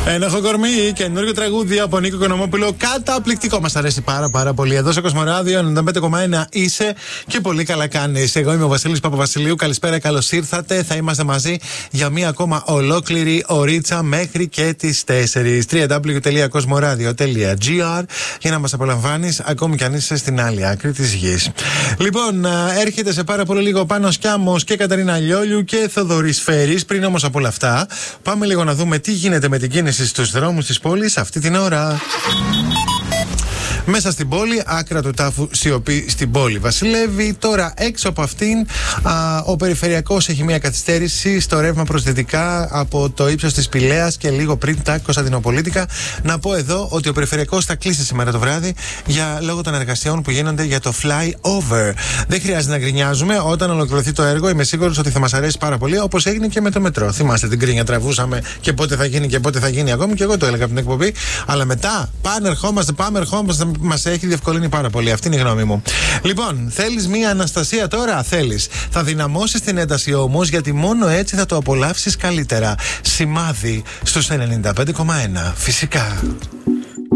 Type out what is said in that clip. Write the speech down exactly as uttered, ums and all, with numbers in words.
Ένοχο κορμί, καινούργιο τραγούδι από Νίκο Οικονομόπουλο. Καταπληκτικό. Μας αρέσει πάρα πάρα πολύ. Εδώ στο Κοσμοράδιο ενενήντα πέντε κόμμα ένα είσαι και πολύ καλά κάνεις. Εγώ είμαι ο Βασίλης Παπαβασιλείου. Καλησπέρα, καλώς ήρθατε. Θα είμαστε μαζί για μία ακόμα ολόκληρη ωρίτσα μέχρι και τις τέσσερις. double-u double-u double-u τελεία κοσμοράδιο τελεία τζι άρ για να μας απολαμβάνεις ακόμη κι αν είσαι στην άλλη άκρη της γης. Λοιπόν, έρχεται σε πάρα πολύ λίγο Πάνος Κιάμος και Καταρίνα Λιόλιου και Θοδωρής Φέρης. Πριν όμως από όλα αυτά, πάμε λίγο να δούμε τι γίνεται με την κίνηση στους δρόμους της πόλης αυτή την ώρα. Μέσα στην πόλη, άκρα του τάφου σιωπή στην πόλη βασιλεύει. Τώρα έξω από αυτήν, α, ο περιφερειακός έχει μια καθυστέρηση στο ρεύμα προς δυτικά από το ύψος της Πηλαίας και λίγο πριν τα Κωνσταντινοπολίτικα. Να πω εδώ ότι ο περιφερειακός θα κλείσει σήμερα το βράδυ για λόγω των εργασιών που γίνονται για το flyover. Δεν χρειάζεται να γκρινιάζουμε. Όταν ολοκληρωθεί το έργο, είμαι σίγουρος ότι θα μας αρέσει πάρα πολύ, όπως έγινε και με το μετρό. Θυμάστε την γκρίνια, τραβούσαμε και πότε θα γίνει και πότε θα γίνει. Ακόμη και εγώ το έλεγα από την εκπομπή. Αλλά μετά, πάμε, ερχόμαστε, πάμε, ερχόμαστε. Μας έχει διευκολύνει πάρα πολύ. Αυτή είναι η γνώμη μου. Λοιπόν, θέλεις μία Αναστασία τώρα? Θέλεις. Θα δυναμώσεις την ένταση όμως, γιατί μόνο έτσι θα το απολαύσεις καλύτερα. Σημάδι στους ενενήντα πέντε κόμμα ένα. Φυσικά.